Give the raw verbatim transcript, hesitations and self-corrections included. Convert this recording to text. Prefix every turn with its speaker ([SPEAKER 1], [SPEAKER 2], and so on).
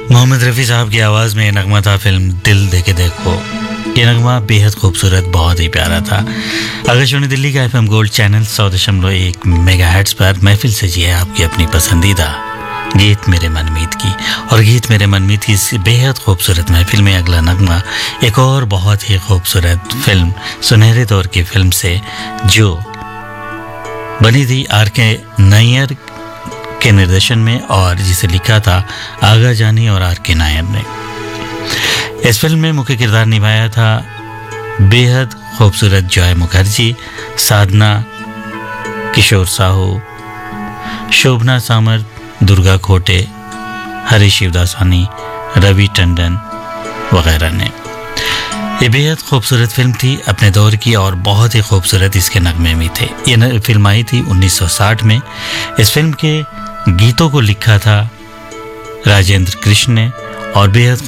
[SPEAKER 1] मोहम्मद रफ़ी साहब की आवाज़ में ये नगमा था फिल्म दिल देके देखो। ये नगमा बेहद खूबसूरत, बहुत ही प्यारा था। आकाशवाणी दिल्ली का एफएम गोल्ड चैनल सौ दशमलव एक मेगा हर्ट्ज़ पर महफिल सजी है आपकी अपनी पसंदीदा गीत मेरे मनमीत की। और गीत मेरे मनमीत की इस बेहद खूबसूरत महफिल में अगला नगमा एक और बहुत ही खूबसूरत फिल्म, सुनहरे दौर की फिल्म से जो बनी थी आर के नैयर के निर्देशन में और जिसे लिखा था आगा जानी और आर के नायर ने। इस फिल्म में मुख्य किरदार निभाया था बेहद खूबसूरत जॉय मुखर्जी, साधना, किशोर साहू, शोभना सामर, दुर्गा खोटे, हरीश शिवदासानी, रवि टंडन वगैरह ने। ये बेहद खूबसूरत फिल्म थी अपने दौर की और बहुत ही खूबसूरत इसके नगमे भी थे। ये फिल्म आई थी उन्नीस सौ साठ में। इस फिल्म के गीतों को लिखा था राजेंद्र कृष्ण ने और बेहद